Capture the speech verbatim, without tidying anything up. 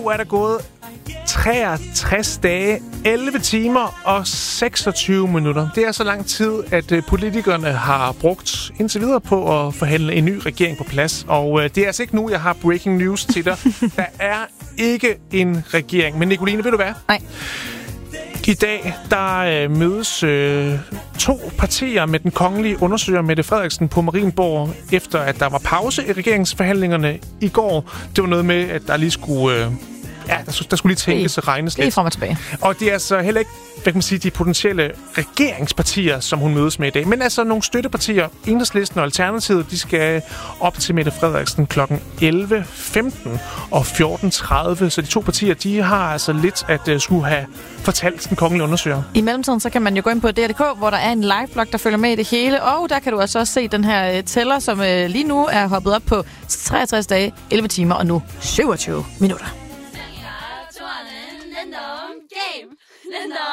er der gået treogtres dage, elleve timer og seksogtyve minutter. Det er så lang tid, at politikerne har brugt indtil videre på at forhandle en ny regering på plads. Og det er altså ikke nu, jeg har breaking news til dig. Der er ikke en regering. Men Nicoline, ved du hvad? Nej. I dag, der øh, mødes øh, to partier med den kongelige undersøger Mette Frederiksen på Marienborg, efter at der var pause i regeringsforhandlingerne i går. Det var noget med, at der lige skulle... Øh, Ja, der, der skulle lige tænkes og regnes lidt. Det er frem og tilbage. Og det er altså heller ikke, hvad kan man sige, de potentielle regeringspartier, som hun mødes med i dag. Men altså nogle støttepartier, Enhedslisten og Alternativet, de skal op til Mette Frederiksen klokken elleve femten og fjorten tredive. Så de to partier, de har altså lidt at uh, skulle have fortalt den kongelige undersøger. I mellemtiden, så kan man jo gå ind på D R punktum D K, hvor der er en live-blog, der følger med i det hele. Og der kan du altså også se den her uh, tæller, som uh, lige nu er hoppet op på treogtres dage, elleve timer og nu syvogtyve minutter.